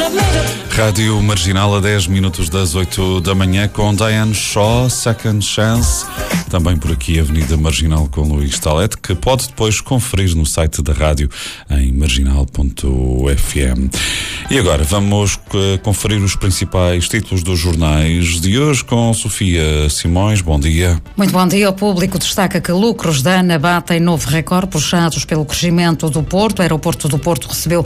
Rádio Marginal a 10 minutos das 8 da manhã com Diane Shaw, Second Chance. Também por aqui Avenida Marginal com Luís Talete, que pode depois conferir no site da rádio em marginal.fm. E agora vamos conferir os principais títulos dos jornais de hoje com Sofia Simões. Bom dia. Muito bom dia. O público destaca que lucros da ANA batem novo recorde puxados pelo crescimento do Porto. O aeroporto do Porto recebeu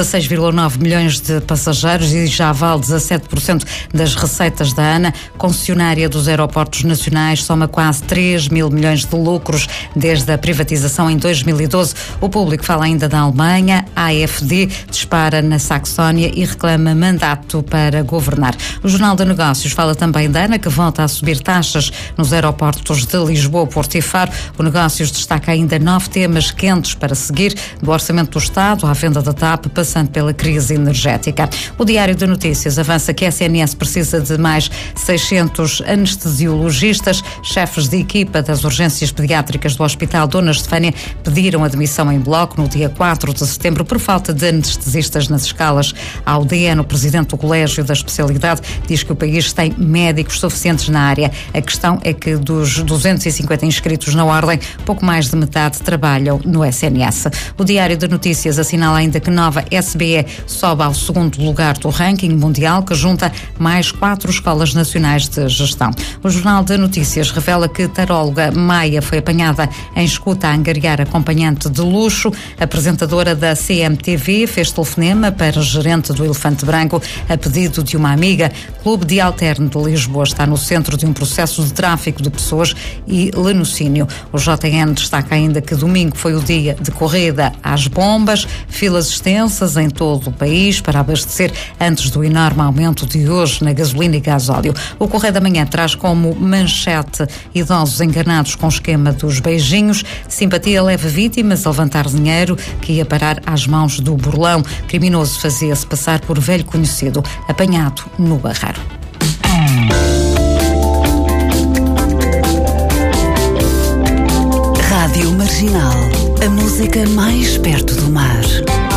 16,9 milhões de passageiros e já vale 17% das receitas da ANA. Concessionária dos aeroportos nacionais soma quase 3 mil milhões de lucros desde a privatização em 2012. O público fala ainda da Alemanha. A AfD dispara na Saxónia e reclama mandato para governar. O Jornal de Negócios fala também da ANA, que volta a subir taxas nos aeroportos de Lisboa, Porto e Faro. O Negócios destaca ainda 9 temas quentes para seguir, do orçamento do Estado à venda da TAP, passando pela crise energética. O Diário de Notícias avança que a SNS precisa de mais 600 anestesiologistas. Chefes de equipa das urgências pediátricas do Hospital Dona Estefânia pediram admissão em bloco no dia 4 de setembro por falta de anestesistas nas escalas. A UDN, o presidente do Colégio da Especialidade, diz que o país tem médicos suficientes na área. A questão é que dos 250 inscritos na ordem, pouco mais de metade trabalham no SNS. O Diário de Notícias assinala ainda que nova SBE sobe ao segundo lugar do ranking mundial, que junta mais 4 escolas nacionais de gestão. O Jornal de Notícias revela que taróloga Maia foi apanhada em escuta a angariar acompanhante de luxo. A apresentadora da CMTV fez telefonema para o gerente do Elefante Branco a pedido de uma amiga. Clube de Alterno de Lisboa está no centro de um processo de tráfico de pessoas e lenocínio. O JN destaca ainda que domingo foi o dia de corrida às bombas, filas extensas em todo o país para abastecer antes do enorme aumento de hoje na gasolina e gasóleo. O Correio da Manhã traz como manchete: idosos enganados com o esquema dos beijinhos, simpatia leva vítimas a levantar dinheiro que ia parar às mãos do burlão. Criminoso fazia-se passar por velho conhecido, apanhado no Barreiro. Rádio Marginal, a música mais perto do mar.